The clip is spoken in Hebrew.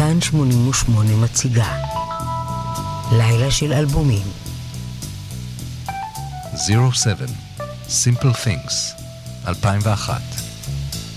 כאן 88 מציגה לילה של אלבומים 07 Simple Things 2001